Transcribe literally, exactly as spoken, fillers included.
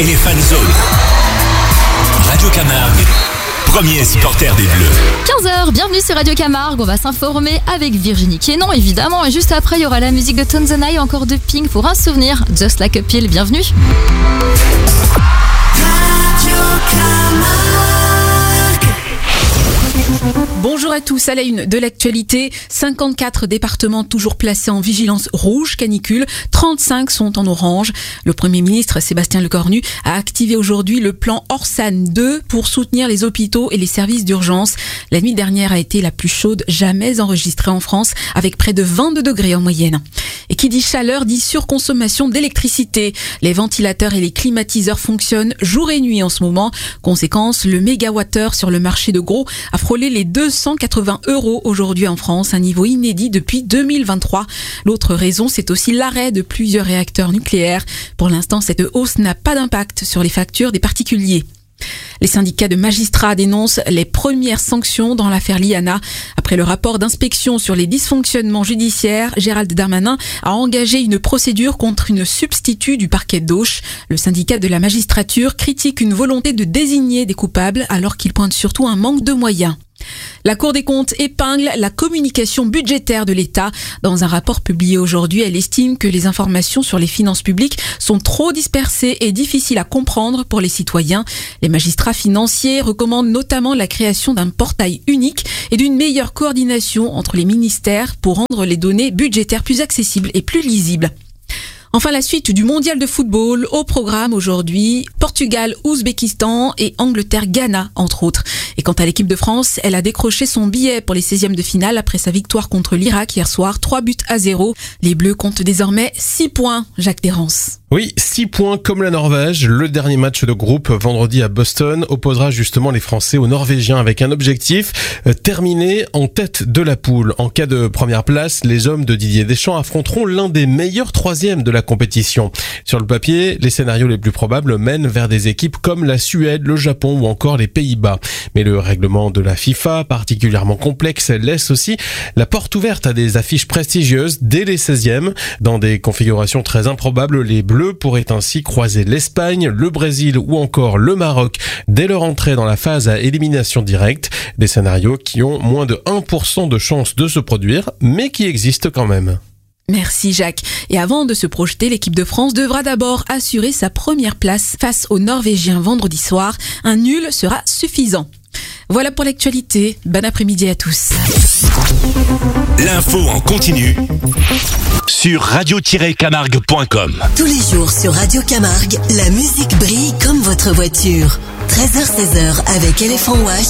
et les fanzones. Radio Camargue, premier supporter des Bleus. quinze heures, bienvenue sur Radio Camargue. On va s'informer avec Virginie Quénon, évidemment. Et juste après, il y aura la musique de Tanzania et encore de Pink pour un souvenir. Just Like a Pill, bienvenue. Radio Camargue. Bonjour à tous, à la une de l'actualité, cinquante-quatre départements toujours placés en vigilance rouge canicule, trente-cinq sont en orange. Le Premier ministre Sébastien Lecornu a activé aujourd'hui le plan Orsan deux pour soutenir les hôpitaux et les services d'urgence. La nuit dernière a été la plus chaude jamais enregistrée en France, avec près de vingt-deux degrés en moyenne. Et qui dit chaleur dit surconsommation d'électricité. Les ventilateurs et les climatiseurs fonctionnent jour et nuit en ce moment. Conséquence, le mégawattheure sur le marché de gros a frôlé les deux cent quatre-vingts euros aujourd'hui en France, un niveau inédit depuis deux mille vingt-trois. L'autre raison, c'est aussi l'arrêt de plusieurs réacteurs nucléaires. Pour l'instant, cette hausse n'a pas d'impact sur les factures des particuliers. Les syndicats de magistrats dénoncent les premières sanctions dans l'affaire Liana. Après le rapport d'inspection sur les dysfonctionnements judiciaires, Gérald Darmanin a engagé une procédure contre une substitut du parquet d'Auch. Le syndicat de la magistrature critique une volonté de désigner des coupables alors qu'il pointe surtout un manque de moyens. La Cour des comptes épingle la communication budgétaire de l'État. Dans un rapport publié aujourd'hui, elle estime que les informations sur les finances publiques sont trop dispersées et difficiles à comprendre pour les citoyens. Les magistrats financiers recommandent notamment la création d'un portail unique et d'une meilleure coordination entre les ministères pour rendre les données budgétaires plus accessibles et plus lisibles. Enfin, la suite du mondial de football au programme aujourd'hui, Portugal, Ouzbékistan et Angleterre-Ghana, entre autres. Et quant à l'équipe de France, elle a décroché son billet pour les seizièmes de finale après sa victoire contre l'Irak hier soir, trois buts à zéro. Les Bleus comptent désormais six points, Jacques Desrances. Oui, six points comme la Norvège. Le dernier match de groupe vendredi à Boston opposera justement les Français aux Norvégiens avec un objectif, euh, terminer en tête de la poule. En cas de première place, les hommes de Didier Deschamps affronteront l'un des meilleurs troisièmes de la compétition. Sur le papier, les scénarios les plus probables mènent vers des équipes comme la Suède, le Japon ou encore les Pays-Bas. Mais le règlement de la FIFA, particulièrement complexe, laisse aussi la porte ouverte à des affiches prestigieuses dès les seizièmes. Dans des configurations très improbables, les Bleus pourraient ainsi croiser l'Espagne, le Brésil ou encore le Maroc dès leur entrée dans la phase à élimination directe. Des scénarios qui ont moins de un pour cent de chances de se produire, mais qui existent quand même. Merci Jacques. Et avant de se projeter, l'équipe de France devra d'abord assurer sa première place face aux Norvégiens vendredi soir. Un nul sera suffisant. Voilà pour l'actualité. Bon après-midi à tous. L'info en continu sur radio tiret camargue point com. Tous les jours sur Radio Camargue, la musique brille comme votre voiture. treize heures seize avec Elephant Wash